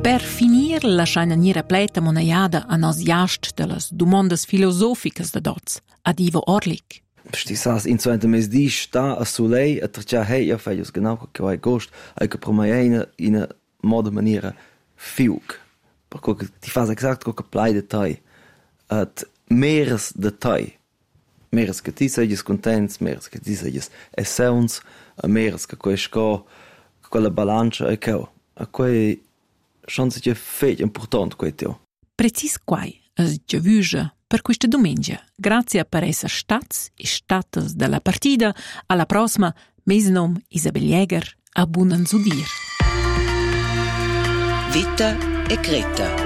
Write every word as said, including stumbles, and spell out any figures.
Per finir, lasciaina nira pleta monaiada a nos jast de las domondas filosoficas da dots, ad Ivo Orlik. Sti sas in so mes di sta a sulei a trcia hey ja feios genau che vai gost, ai che promaina in a moda maniera fiug. Per co che ti fas exact co che plai de tai. At meres de tai. Meres che ti seis contents, meres che ti seis essence, a meres che quei sco quella balancia e che a quei chance che feit important quei tio. Precis quai es giavuja per questa domenica. Grazie per essere stats e statas della partita. Alla prossima, mes nom Isabel Jäger, a buon anzudir. Vita e Creta.